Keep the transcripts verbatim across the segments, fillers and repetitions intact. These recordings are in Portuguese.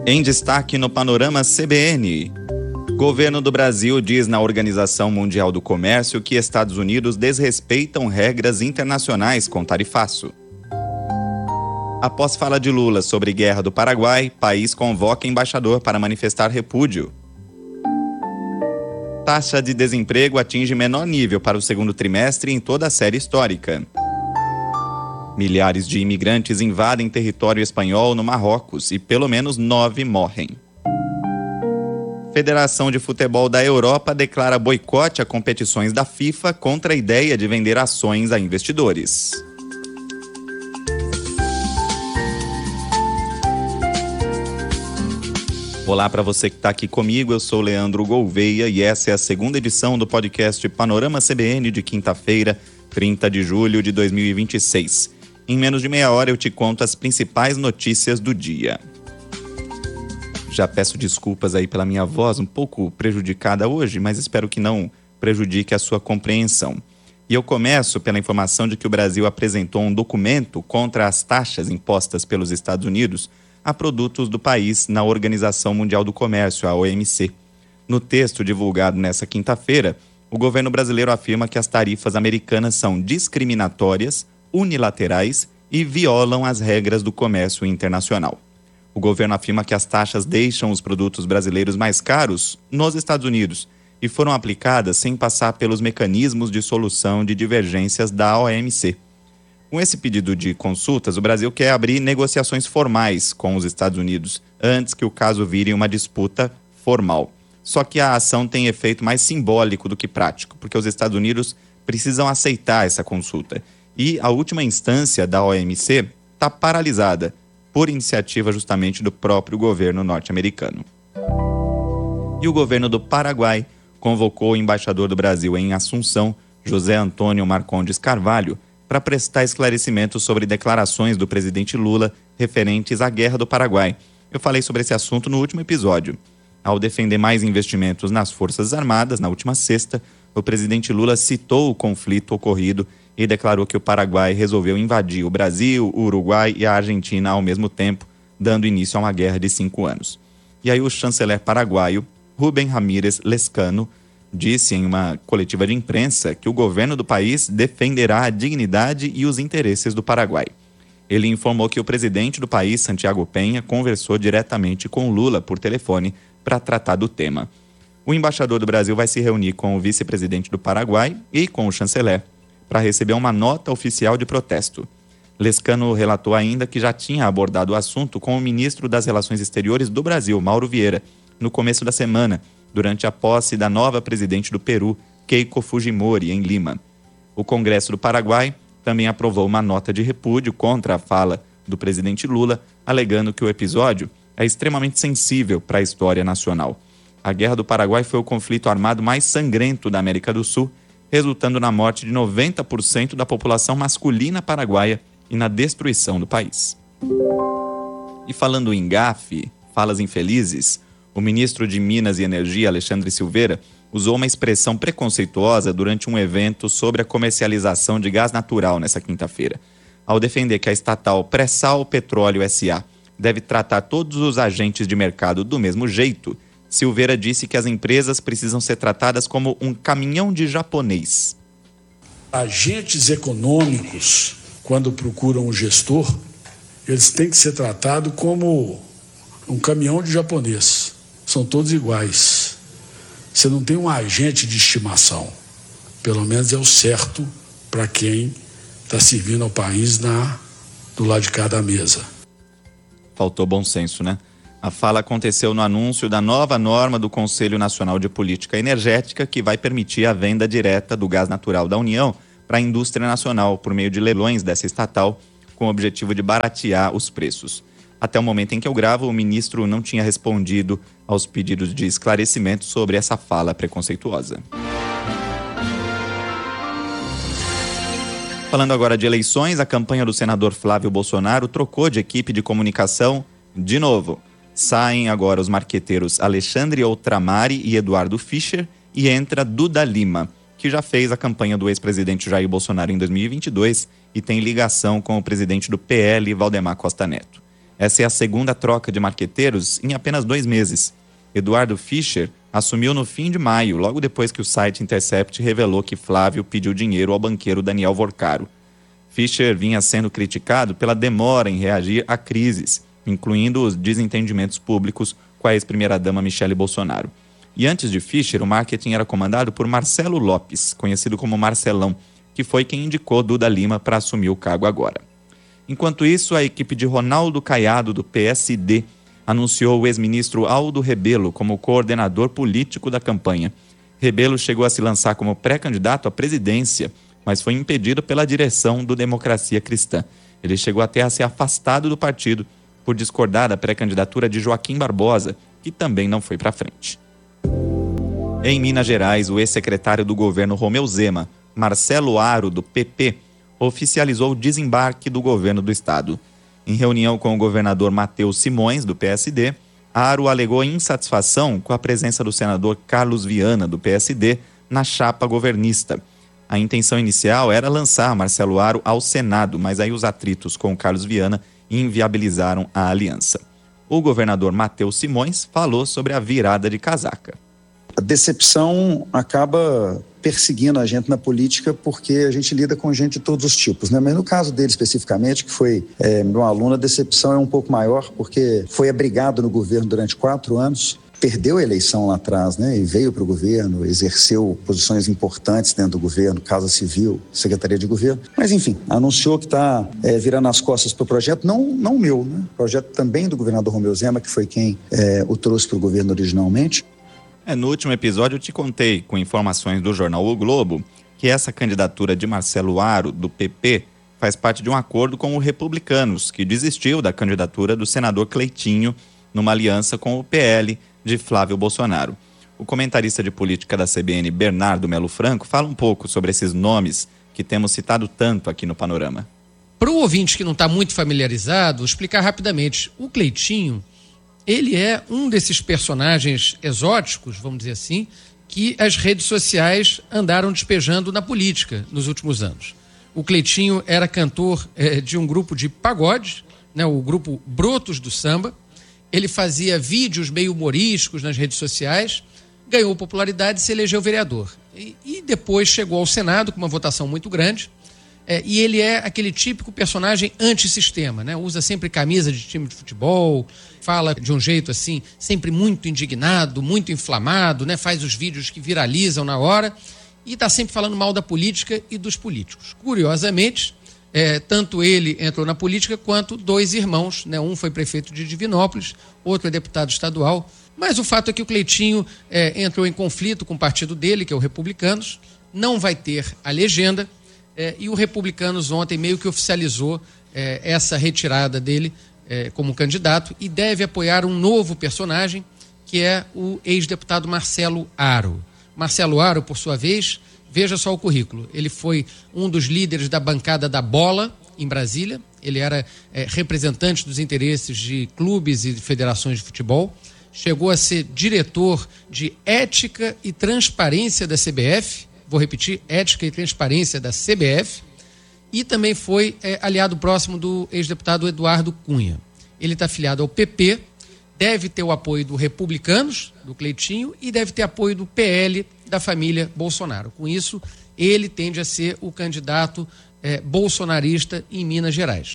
Em destaque no Panorama C B N. Governo do Brasil diz na Organização Mundial do Comércio que Estados Unidos desrespeitam regras internacionais com tarifaço. Após fala de Lula sobre guerra do Paraguai, país convoca embaixador para manifestar repúdio. Taxa de desemprego atinge menor nível para o segundo trimestre em toda a série histórica. Milhares de imigrantes invadem território espanhol no Marrocos e pelo menos nove morrem. Federação de Futebol da Europa declara boicote a competições da FIFA contra a ideia de vender ações a investidores. Olá para você que está aqui comigo, eu sou Leandro Gouveia e essa é a segunda edição do podcast Panorama C B N de quinta-feira, trinta de julho de dois mil e vinte e seis. Em menos de meia hora eu te conto as principais notícias do dia. Já peço desculpas aí pela minha voz um pouco prejudicada hoje, mas espero que não prejudique a sua compreensão. E eu começo pela informação de que o Brasil apresentou um documento contra as taxas impostas pelos Estados Unidos a produtos do país na Organização Mundial do Comércio, a O M C. No texto divulgado nesta quinta-feira, o governo brasileiro afirma que as tarifas americanas são discriminatórias, unilaterais e violam as regras do comércio internacional. O governo afirma que as taxas deixam os produtos brasileiros mais caros nos Estados Unidos e foram aplicadas sem passar pelos mecanismos de solução de divergências da O M C. Com esse pedido de consultas, o Brasil quer abrir negociações formais com os Estados Unidos antes que o caso vire uma disputa formal. Só que a ação tem efeito mais simbólico do que prático, porque os Estados Unidos precisam aceitar essa consulta. E a última instância da O M C está paralisada, por iniciativa justamente do próprio governo norte-americano. E o governo do Paraguai convocou o embaixador do Brasil em Assunção, José Antônio Marcondes Carvalho, para prestar esclarecimentos sobre declarações do presidente Lula referentes à guerra do Paraguai. Eu falei sobre esse assunto no último episódio. Ao defender mais investimentos nas Forças Armadas, na última sexta, o presidente Lula citou o conflito ocorrido e declarou que o Paraguai resolveu invadir o Brasil, o Uruguai e a Argentina ao mesmo tempo, dando início a uma guerra de cinco anos. E aí o chanceler paraguaio, Rubem Ramírez Lescano, disse em uma coletiva de imprensa que o governo do país defenderá a dignidade e os interesses do Paraguai. Ele informou que o presidente do país, Santiago Penha, conversou diretamente com Lula por telefone para tratar do tema. O embaixador do Brasil vai se reunir com o vice-presidente do Paraguai e com o chanceler para receber uma nota oficial de protesto. Lescano relatou ainda que já tinha abordado o assunto com o ministro das Relações Exteriores do Brasil, Mauro Vieira, no começo da semana, durante a posse da nova presidente do Peru, Keiko Fujimori, em Lima. O Congresso do Paraguai também aprovou uma nota de repúdio contra a fala do presidente Lula, alegando que o episódio é extremamente sensível para a história nacional. A Guerra do Paraguai foi o conflito armado mais sangrento da América do Sul, resultando na morte de noventa por cento da população masculina paraguaia e na destruição do país. E falando em gafe, falas infelizes, o ministro de Minas e Energia, Alexandre Silveira, usou uma expressão preconceituosa durante um evento sobre a comercialização de gás natural nesta quinta-feira. Ao defender que a estatal Pré-Sal Petróleo S A deve tratar todos os agentes de mercado do mesmo jeito, Silveira disse que as empresas precisam ser tratadas como um caminhão de japonês. Agentes econômicos, quando procuram o gestor, eles têm que ser tratados como um caminhão de japonês. São todos iguais. Você não tem um agente de estimação. Pelo menos é o certo para quem está servindo ao país na, do lado de cada mesa. Faltou bom senso, né? A fala aconteceu no anúncio da nova norma do Conselho Nacional de Política Energética, que vai permitir a venda direta do gás natural da União para a indústria nacional, por meio de leilões dessa estatal, com o objetivo de baratear os preços. Até o momento em que eu gravo, o ministro não tinha respondido aos pedidos de esclarecimento sobre essa fala preconceituosa. Falando agora de eleições, a campanha do senador Flávio Bolsonaro trocou de equipe de comunicação de novo. Saem agora os marqueteiros Alexandre Outramari e Eduardo Fischer e entra Duda Lima, que já fez a campanha do ex-presidente Jair Bolsonaro em dois mil e vinte e dois e tem ligação com o presidente do P L, Valdemar Costa Neto. Essa é a segunda troca de marqueteiros em apenas dois meses. Eduardo Fischer assumiu no fim de maio, logo depois que o site Intercept revelou que Flávio pediu dinheiro ao banqueiro Daniel Vorcaro. Fischer vinha sendo criticado pela demora em reagir a crises, incluindo os desentendimentos públicos com a ex-primeira-dama Michele Bolsonaro. E antes de Fischer, o marketing era comandado por Marcelo Lopes, conhecido como Marcelão, que foi quem indicou Duda Lima para assumir o cargo agora. Enquanto isso, a equipe de Ronaldo Caiado, do P S D, anunciou o ex-ministro Aldo Rebelo como coordenador político da campanha. Rebelo chegou a se lançar como pré-candidato à presidência, mas foi impedido pela direção do Democracia Cristã. Ele chegou até a ser afastado do partido por discordar da pré-candidatura de Joaquim Barbosa, que também não foi para frente. Em Minas Gerais, o ex-secretário do governo Romeu Zema, Marcelo Aro, do P P, oficializou o desembarque do governo do estado. Em reunião com o governador Matheus Simões, do P S D, Aro alegou insatisfação com a presença do senador Carlos Viana, do P S D, na chapa governista. A intenção inicial era lançar Marcelo Aro ao Senado, mas aí os atritos com Carlos Viana inviabilizaram a aliança. O governador Matheus Simões falou sobre a virada de casaca. A decepção acaba perseguindo a gente na política porque a gente lida com gente de todos os tipos, né? Mas no caso dele especificamente, que foi é, meu aluno, a decepção é um pouco maior porque foi abrigado no governo durante quatro anos, perdeu a eleição lá atrás, né? E veio para o governo, exerceu posições importantes dentro do governo, Casa Civil, Secretaria de Governo. Mas enfim, anunciou que está é, virando as costas para o projeto, não, não o meu, né? O projeto também do governador Romeu Zema, que foi quem é, o trouxe para o governo originalmente. É, no último episódio eu te contei, com informações do jornal O Globo, que essa candidatura de Marcelo Aro, do P P, faz parte de um acordo com os republicanos, que desistiu da candidatura do senador Cleitinho numa aliança com o P L de Flávio Bolsonaro. O comentarista de política da C B N, Bernardo Melo Franco, fala um pouco sobre esses nomes que temos citado tanto aqui no Panorama. Para o ouvinte que não está muito familiarizado, vou explicar rapidamente. O Cleitinho, ele é um desses personagens exóticos, vamos dizer assim, que as redes sociais andaram despejando na política nos últimos anos. O Cleitinho era cantor é, de um grupo de pagode, né, o grupo Brotos do Samba. Ele fazia vídeos meio humorísticos nas redes sociais, ganhou popularidade e se elegeu vereador. E, e depois chegou ao Senado com uma votação muito grande. É, e ele é aquele típico personagem antissistema, né? Usa sempre camisa de time de futebol, fala de um jeito assim, sempre muito indignado, muito inflamado, né? Faz os vídeos que viralizam na hora e está sempre falando mal da política e dos políticos. Curiosamente, é, tanto ele entrou na política quanto dois irmãos, né? Um foi prefeito de Divinópolis, outro é deputado estadual. Mas o fato é que o Cleitinho é, entrou em conflito com o partido dele, que é o Republicanos, não vai ter a legenda. É, e o Republicanos ontem meio que oficializou é, essa retirada dele é, como candidato e deve apoiar um novo personagem, que é o ex-deputado Marcelo Aro. Marcelo Aro, por sua vez, veja só o currículo. Ele foi um dos líderes da bancada da Bola, em Brasília. Ele era é, representante dos interesses de clubes e de federações de futebol. Chegou a ser diretor de Ética e Transparência da C B F. Vou repetir, Ética e Transparência da C B F, e também foi é, aliado próximo do ex-deputado Eduardo Cunha. Ele está afiliado ao P P, deve ter o apoio do Republicanos, do Cleitinho, e deve ter apoio do P L, da família Bolsonaro. Com isso, ele tende a ser o candidato é, bolsonarista em Minas Gerais.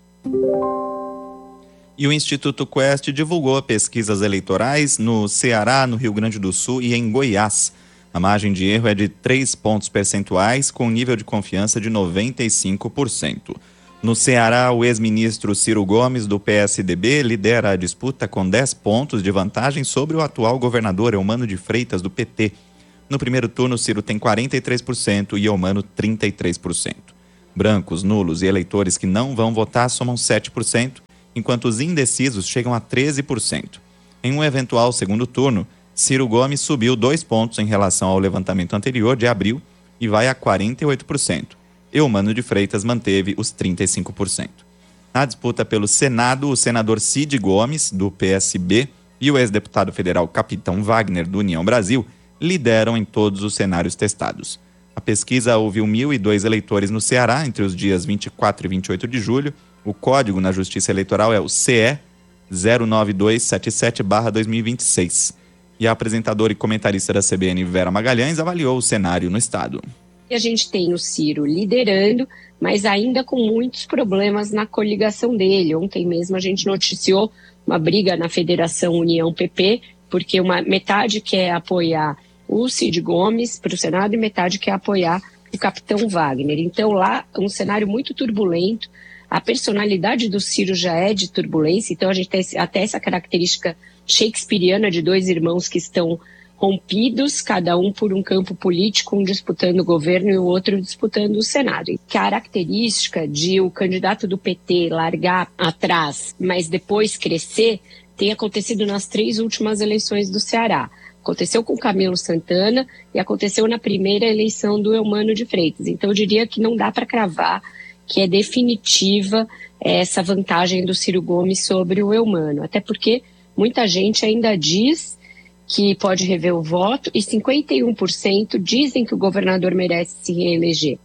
E o Instituto Quest divulgou pesquisas eleitorais no Ceará, no Rio Grande do Sul e em Goiás. A margem de erro é de três pontos percentuais, com nível de confiança de noventa e cinco por cento. No Ceará, o ex-ministro Ciro Gomes, do P S D B, lidera a disputa com dez pontos de vantagem sobre o atual governador Eumano de Freitas, do P T. No primeiro turno, Ciro tem quarenta e três por cento e Eumano trinta e três por cento. Brancos, nulos e eleitores que não vão votar somam sete por cento, enquanto os indecisos chegam a treze por cento. Em um eventual segundo turno, Ciro Gomes subiu dois pontos em relação ao levantamento anterior de abril e vai a quarenta e oito por cento. Eumano de Freitas manteve os trinta e cinco por cento. Na disputa pelo Senado, o senador Cid Gomes, do P S B, e o ex-deputado federal Capitão Wagner, do União Brasil, lideram em todos os cenários testados. A pesquisa ouviu mil e dois eleitores no Ceará entre os dias vinte e quatro e vinte e oito de julho. O código na Justiça Eleitoral é o C E zero nove dois sete sete barra dois mil e vinte e seis. E a apresentadora e comentarista da C B N, Vera Magalhães, avaliou o cenário no estado. E a gente tem o Ciro liderando, mas ainda com muitos problemas na coligação dele. Ontem mesmo a gente noticiou uma briga na Federação União-P P, porque uma metade quer apoiar o Cid Gomes para o Senado e metade quer apoiar o capitão Wagner. Então lá um cenário muito turbulento. A personalidade do Ciro já é de turbulência, então a gente tem até essa característica shakespeariana de dois irmãos que estão rompidos, cada um por um campo político, um disputando o governo e o outro disputando o Senado. E característica de o candidato do P T largar atrás, mas depois crescer, tem acontecido nas três últimas eleições do Ceará. Aconteceu com o Camilo Santana e aconteceu na primeira eleição do Eumano de Freitas. Então eu diria que não dá para cravar que é definitiva essa vantagem do Ciro Gomes sobre o Eumano. Até porque muita gente ainda diz que pode rever o voto, e cinquenta e um por cento dizem que o governador merece se reeleger.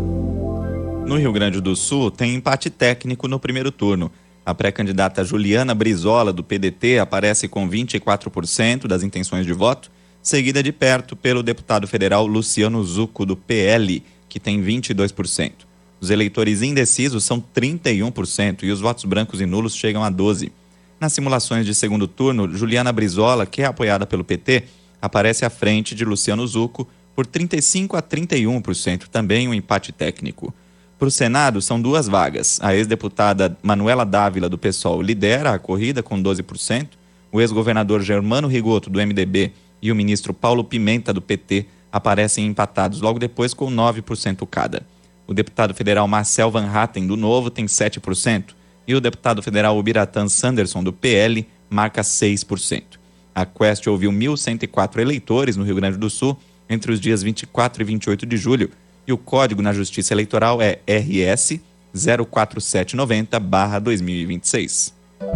No Rio Grande do Sul, tem empate técnico no primeiro turno. A pré-candidata Juliana Brizola, do P D T, aparece com vinte e quatro por cento das intenções de voto, seguida de perto pelo deputado federal Luciano Zucco, do P L, que tem vinte e dois por cento. Os eleitores indecisos são trinta e um por cento e os votos brancos e nulos chegam a doze por cento. Nas simulações de segundo turno, Juliana Brizola, que é apoiada pelo P T, aparece à frente de Luciano Zucco por trinta e cinco a trinta e um por cento, também um empate técnico. Para o Senado, são duas vagas. A ex-deputada Manuela Dávila, do PSOL, lidera a corrida com doze por cento. O ex-governador Germano Rigoto, do M D B, e o ministro Paulo Pimenta, do P T, aparecem empatados logo depois com nove por cento cada. O deputado federal Marcel Van Hatten, do Novo, tem sete por cento. E o deputado federal Ubiratan Sanderson, do P L, marca seis por cento. A Quest ouviu mil cento e quatro eleitores no Rio Grande do Sul entre os dias vinte e quatro e vinte e oito de julho, e o código na Justiça Eleitoral é R S zero quatro sete nove zero barra dois mil e vinte e seis.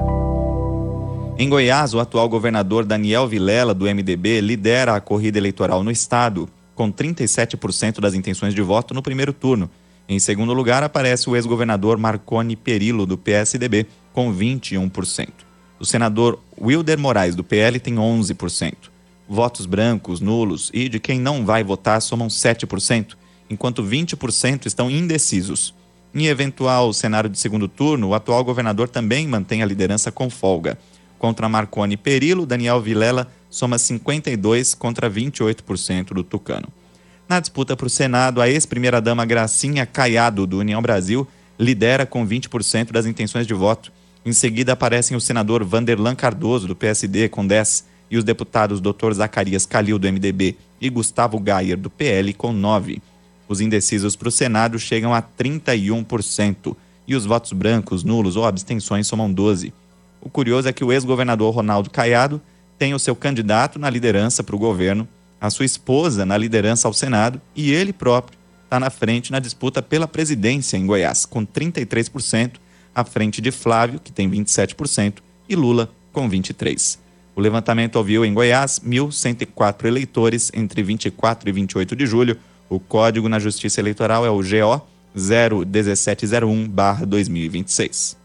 Em Goiás, o atual governador Daniel Vilela, do M D B, lidera a corrida eleitoral no estado, com trinta e sete por cento das intenções de voto no primeiro turno. Em segundo lugar, aparece o ex-governador Marconi Perillo, do P S D B, com vinte e um por cento. O senador Wilder Moraes, do P L, tem onze por cento. Votos brancos, nulos e de quem não vai votar somam sete por cento, enquanto vinte por cento estão indecisos. Em eventual cenário de segundo turno, o atual governador também mantém a liderança com folga. Contra Marconi Perillo, Daniel Vilela soma cinquenta e dois por cento contra vinte e oito por cento do tucano. Na disputa para o Senado, a ex-primeira-dama Gracinha Caiado, do União Brasil, lidera com vinte por cento das intenções de voto. Em seguida aparecem o senador Vanderlan Cardoso, do P S D, com dez por cento, e os deputados doutor Zacarias Calil, do M D B, e Gustavo Gayer, do P L, com nove por cento. Os indecisos para o Senado chegam a trinta e um por cento, e os votos brancos, nulos ou abstenções somam doze por cento. O curioso é que o ex-governador Ronaldo Caiado tem o seu candidato na liderança para o governo, a sua esposa na liderança ao Senado e ele próprio está na frente na disputa pela presidência em Goiás, com trinta e três por cento, à frente de Flávio, que tem vinte e sete por cento, e Lula, com vinte e três por cento. O levantamento ouviu em Goiás mil cento e quatro eleitores entre vinte e quatro e vinte e oito de julho. O código na Justiça Eleitoral é o G O zero um sete zero um barra dois mil e vinte e seis.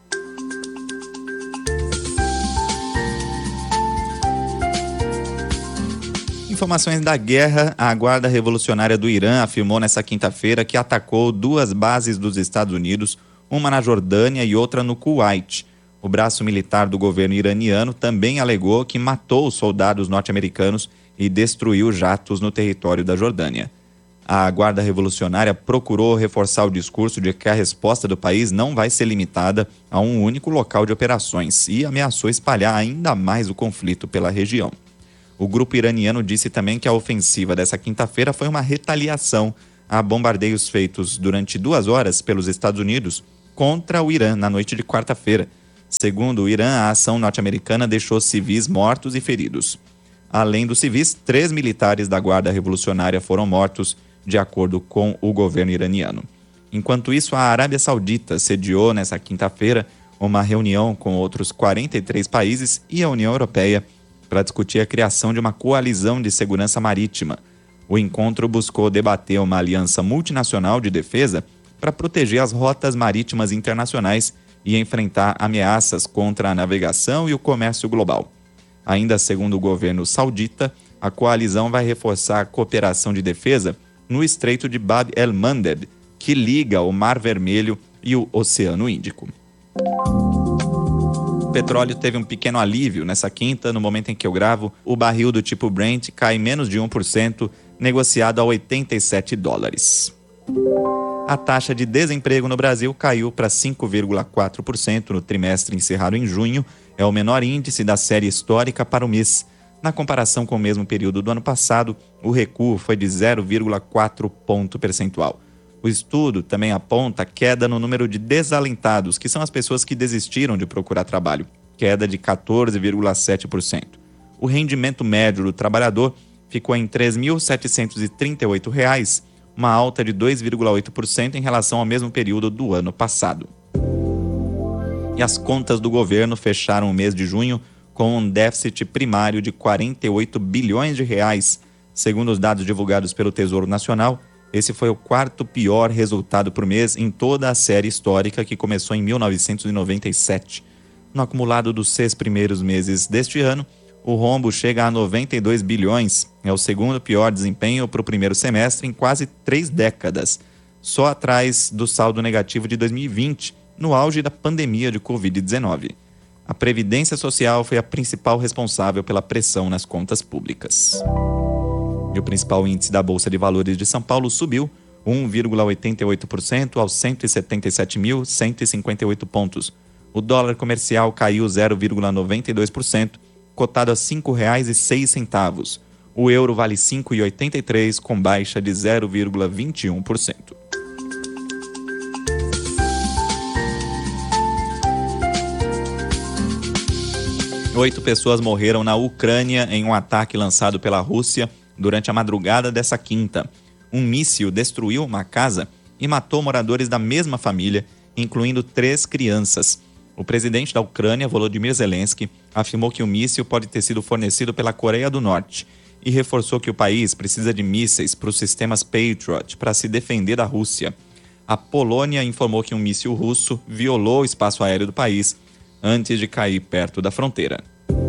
Informações da guerra. A Guarda Revolucionária do Irã afirmou nesta quinta-feira que atacou duas bases dos Estados Unidos, uma na Jordânia e outra no Kuwait. O braço militar do governo iraniano também alegou que matou soldados norte-americanos e destruiu jatos no território da Jordânia. A Guarda Revolucionária procurou reforçar o discurso de que a resposta do país não vai ser limitada a um único local de operações e ameaçou espalhar ainda mais o conflito pela região. O grupo iraniano disse também que a ofensiva dessa quinta-feira foi uma retaliação a bombardeios feitos durante duas horas pelos Estados Unidos contra o Irã na noite de quarta-feira. Segundo o Irã, a ação norte-americana deixou civis mortos e feridos. Além dos civis, três militares da Guarda Revolucionária foram mortos, de acordo com o governo iraniano. Enquanto isso, a Arábia Saudita sediou nessa quinta-feira uma reunião com outros quarenta e três países e a União Europeia para discutir a criação de uma coalizão de segurança marítima. O encontro buscou debater uma aliança multinacional de defesa para proteger as rotas marítimas internacionais e enfrentar ameaças contra a navegação e o comércio global. Ainda segundo o governo saudita, a coalizão vai reforçar a cooperação de defesa no Estreito de Bab el-Mandeb, que liga o Mar Vermelho e o Oceano Índico. O petróleo teve um pequeno alívio nessa quinta. No momento em que eu gravo, o barril do tipo Brent cai menos de um por cento, negociado a oitenta e sete dólares. A taxa de desemprego no Brasil caiu para cinco vírgula quatro por cento no trimestre encerrado em junho. É o menor índice da série histórica para o mês. Na comparação com o mesmo período do ano passado, o recuo foi de zero vírgula quatro ponto percentual. O estudo também aponta queda no número de desalentados, que são as pessoas que desistiram de procurar trabalho, queda de quatorze vírgula sete por cento. O rendimento médio do trabalhador ficou em três mil setecentos e trinta e oito reais, uma alta de dois vírgula oito por cento em relação ao mesmo período do ano passado. E as contas do governo fecharam o mês de junho com um déficit primário de quarenta e oito bilhões de reais. Segundo os dados divulgados pelo Tesouro Nacional, esse foi o quarto pior resultado por mês em toda a série histórica que começou em mil novecentos e noventa e sete. No acumulado dos seis primeiros meses deste ano, o rombo chega a noventa e dois bilhões. É o segundo pior desempenho para o primeiro semestre em quase três décadas, só atrás do saldo negativo de dois mil e vinte, no auge da pandemia de covid dezenove. A Previdência Social foi a principal responsável pela pressão nas contas públicas. E o principal índice da Bolsa de Valores de São Paulo subiu um vírgula oitenta e oito por cento aos cento e setenta e sete mil cento e cinquenta e oito pontos. O dólar comercial caiu zero vírgula noventa e dois por cento, cotado a cinco reais e seis centavos. O euro vale cinco reais e oitenta e três centavos, com baixa de zero vírgula vinte e um por cento. Oito pessoas morreram na Ucrânia em um ataque lançado pela Rússia durante a madrugada dessa quinta. Um míssil destruiu uma casa e matou moradores da mesma família, incluindo três crianças. O presidente da Ucrânia, Volodymyr Zelensky, afirmou que o míssil pode ter sido fornecido pela Coreia do Norte e reforçou que o país precisa de mísseis para os sistemas Patriot para se defender da Rússia. A Polônia informou que um míssil russo violou o espaço aéreo do país antes de cair perto da fronteira.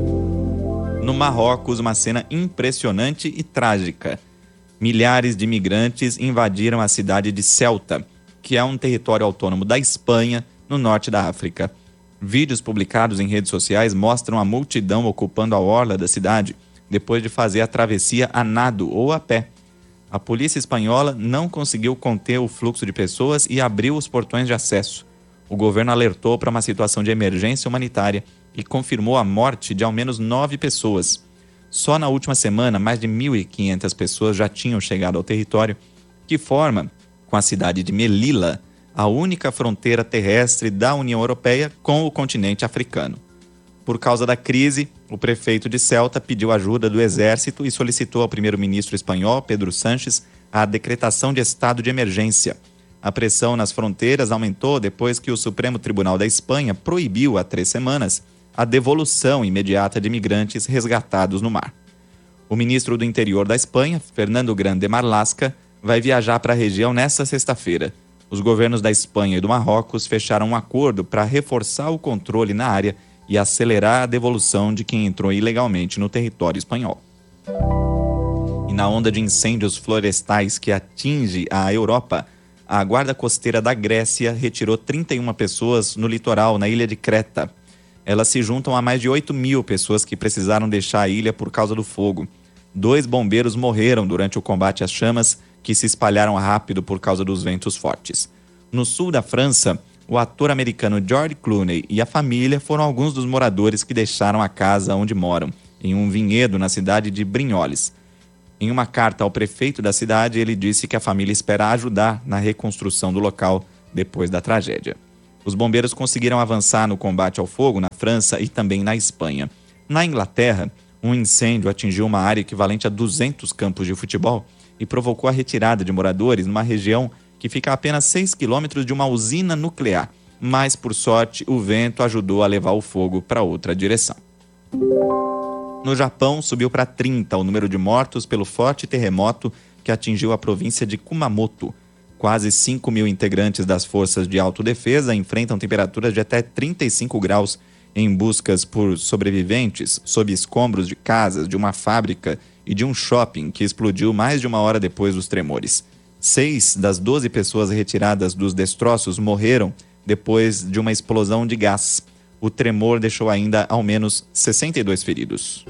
No Marrocos, uma cena impressionante e trágica. Milhares de imigrantes invadiram a cidade de Ceuta, que é um território autônomo da Espanha, no norte da África. Vídeos publicados em redes sociais mostram a multidão ocupando a orla da cidade, depois de fazer a travessia a nado ou a pé. A polícia espanhola não conseguiu conter o fluxo de pessoas e abriu os portões de acesso. O governo alertou para uma situação de emergência humanitária e confirmou a morte de ao menos nove pessoas. Só na última semana, mais de mil e quinhentas pessoas já tinham chegado ao território, que forma, com a cidade de Melilla, a única fronteira terrestre da União Europeia com o continente africano. Por causa da crise, o prefeito de Ceuta pediu ajuda do exército e solicitou ao primeiro-ministro espanhol, Pedro Sánchez, a decretação de estado de emergência. A pressão nas fronteiras aumentou depois que o Supremo Tribunal da Espanha proibiu há três semanas a devolução imediata de imigrantes resgatados no mar. O ministro do Interior da Espanha, Fernando Grande Marlaska, vai viajar para a região nesta sexta-feira. Os governos da Espanha e do Marrocos fecharam um acordo para reforçar o controle na área e acelerar a devolução de quem entrou ilegalmente no território espanhol. E na onda de incêndios florestais que atinge a Europa, a Guarda Costeira da Grécia retirou trinta e uma pessoas no litoral, na ilha de Creta. Elas se juntam a mais de oito mil pessoas que precisaram deixar a ilha por causa do fogo. Dois bombeiros morreram durante o combate às chamas, que se espalharam rápido por causa dos ventos fortes. No sul da França, o ator americano George Clooney e a família foram alguns dos moradores que deixaram a casa onde moram, em um vinhedo na cidade de Brignoles. Em uma carta ao prefeito da cidade, ele disse que a família espera ajudar na reconstrução do local depois da tragédia. Os bombeiros conseguiram avançar no combate ao fogo na França e também na Espanha. Na Inglaterra, um incêndio atingiu uma área equivalente a duzentos campos de futebol e provocou a retirada de moradores numa região que fica a apenas seis quilômetros de uma usina nuclear. Mas, por sorte, o vento ajudou a levar o fogo para outra direção. No Japão, subiu para trinta o número de mortos pelo forte terremoto que atingiu a província de Kumamoto. Quase cinco mil integrantes das forças de autodefesa enfrentam temperaturas de até trinta e cinco graus em buscas por sobreviventes sob escombros de casas, de uma fábrica e de um shopping que explodiu mais de uma hora depois dos tremores. Seis das doze pessoas retiradas dos destroços morreram depois de uma explosão de gás. O tremor deixou ainda ao menos sessenta e dois feridos.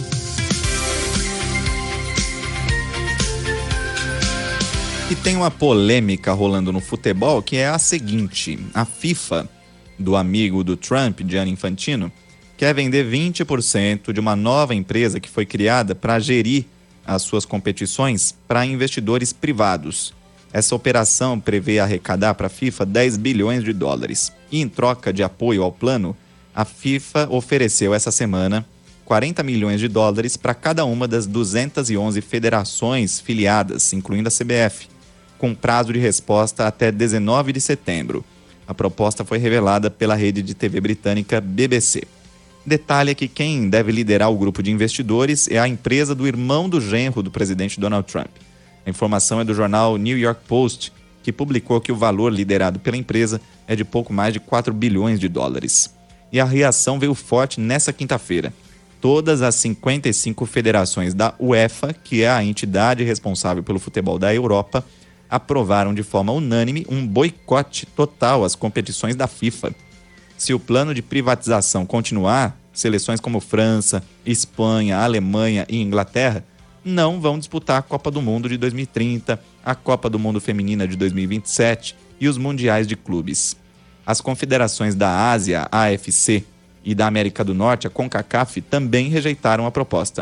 E tem uma polêmica rolando no futebol que é a seguinte: a FIFA, do amigo do Trump, Gianni Infantino, quer vender vinte por cento de uma nova empresa que foi criada para gerir as suas competições para investidores privados. Essa operação prevê arrecadar para a FIFA dez bilhões de dólares. E em troca de apoio ao plano, a FIFA ofereceu essa semana quarenta milhões de dólares para cada uma das duzentas e onze federações filiadas, incluindo a C B F, com prazo de resposta até dezenove de setembro. A proposta foi revelada pela rede de T V britânica B B C. Detalhe é que quem deve liderar o grupo de investidores é a empresa do irmão do genro do presidente Donald Trump. A informação é do jornal New York Post, que publicou que o valor liderado pela empresa é de pouco mais de quatro bilhões de dólares. E a reação veio forte nessa quinta-feira. Todas as cinquenta e cinco federações da UEFA, que é a entidade responsável pelo futebol da Europa, aprovaram de forma unânime um boicote total às competições da FIFA. Se o plano de privatização continuar, seleções como França, Espanha, Alemanha e Inglaterra não vão disputar a Copa do Mundo de dois mil e trinta, a Copa do Mundo Feminina de dois mil e vinte e sete e os Mundiais de Clubes. As confederações da Ásia, a A F C, e da América do Norte, a CONCACAF, também rejeitaram a proposta.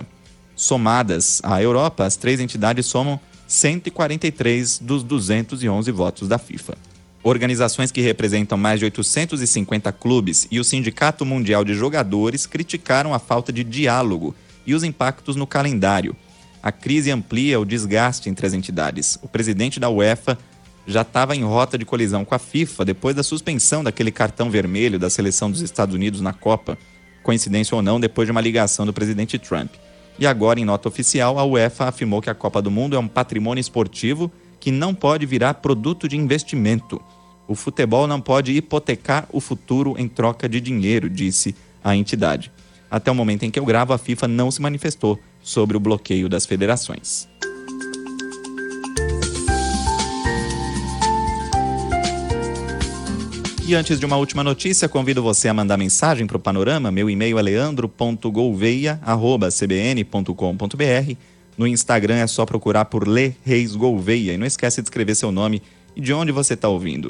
Somadas à Europa, as três entidades somam cento e quarenta e três dos duzentos e onze votos da FIFA. Organizações que representam mais de oitocentos e cinquenta clubes e o Sindicato Mundial de Jogadores criticaram a falta de diálogo e os impactos no calendário. A crise amplia o desgaste entre as entidades. O presidente da UEFA já estava em rota de colisão com a FIFA depois da suspensão daquele cartão vermelho da seleção dos Estados Unidos na Copa, coincidência ou não, depois de uma ligação do presidente Trump. E agora, em nota oficial, a UEFA afirmou que a Copa do Mundo é um patrimônio esportivo que não pode virar produto de investimento. O futebol não pode hipotecar o futuro em troca de dinheiro, disse a entidade. Até o momento em que eu gravo, a FIFA não se manifestou sobre o bloqueio das federações. E antes de uma última notícia, convido você a mandar mensagem para o Panorama. Meu e-mail é leandro ponto gouveia arroba c b n ponto com ponto b r. No Instagram é só procurar por Le Reis Gouveia. E não esquece de escrever seu nome e de onde você está ouvindo.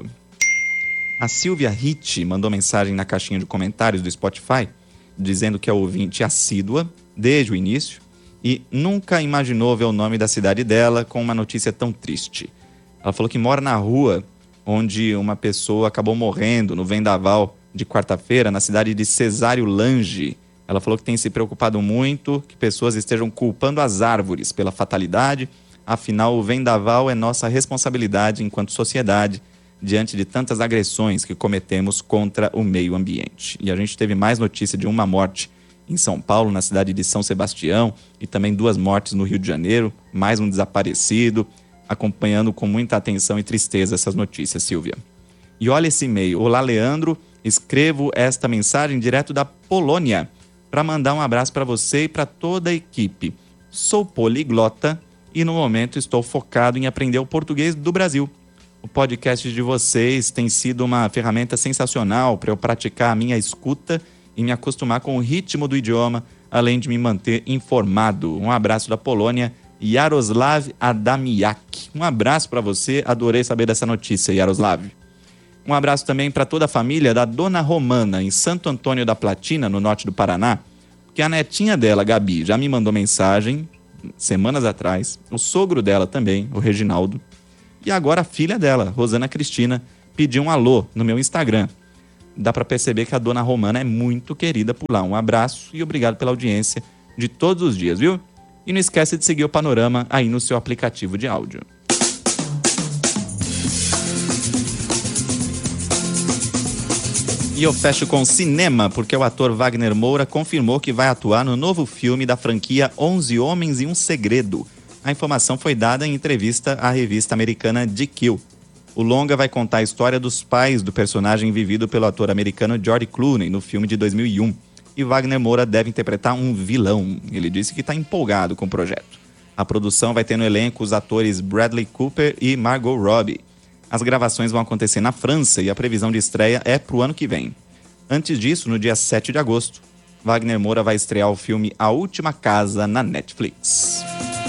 A Silvia Ritt mandou mensagem na caixinha de comentários do Spotify, dizendo que é ouvinte assídua desde o início e nunca imaginou ver o nome da cidade dela com uma notícia tão triste. Ela falou que mora na rua onde uma pessoa acabou morrendo no vendaval de quarta-feira na cidade de Cesário Lange. Ela falou que tem se preocupado muito que pessoas estejam culpando as árvores pela fatalidade. Afinal, o vendaval é nossa responsabilidade enquanto sociedade diante de tantas agressões que cometemos contra o meio ambiente. E a gente teve mais notícia de uma morte em São Paulo, na cidade de São Sebastião, e também duas mortes no Rio de Janeiro, mais um desaparecido, acompanhando com muita atenção e tristeza essas notícias, Silvia. E olha esse e-mail. Olá, Leandro. Escrevo esta mensagem direto da Polônia para mandar um abraço para você e para toda a equipe. Sou poliglota e no momento estou focado em aprender o português do Brasil. O podcast de vocês tem sido uma ferramenta sensacional para eu praticar a minha escuta e me acostumar com o ritmo do idioma, além de me manter informado. Um abraço da Polônia, Yaroslav Adamiak. Um abraço para você, adorei saber dessa notícia, Yaroslav. Um abraço também para toda a família da Dona Romana, em Santo Antônio da Platina, no norte do Paraná, porque a netinha dela, Gabi, já me mandou mensagem semanas atrás, o sogro dela também, o Reginaldo, e agora a filha dela, Rosana Cristina, pediu um alô no meu Instagram. Dá para perceber que a Dona Romana é muito querida por lá. Um abraço e obrigado pela audiência de todos os dias, viu? E não esquece de seguir o Panorama aí no seu aplicativo de áudio. E eu fecho com cinema, porque o ator Wagner Moura confirmou que vai atuar no novo filme da franquia onze Homens e um Segredo. A informação foi dada em entrevista à revista americana G Q. O longa vai contar a história dos pais do personagem vivido pelo ator americano George Clooney no filme de dois mil e um. E Wagner Moura deve interpretar um vilão. Ele disse que está empolgado com o projeto. A produção vai ter no elenco os atores Bradley Cooper e Margot Robbie. As gravações vão acontecer na França e a previsão de estreia é para o ano que vem. Antes disso, no dia sete de agosto, Wagner Moura vai estrear o filme A Última Casa na Netflix.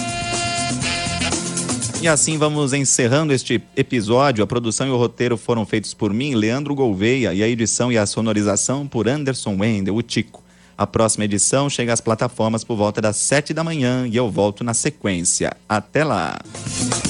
E assim vamos encerrando este episódio. A produção e o roteiro foram feitos por mim, Leandro Gouveia, e a edição e a sonorização por Anderson Wendel, o Tico. A próxima edição chega às plataformas por volta das sete da manhã e eu volto na sequência. Até lá!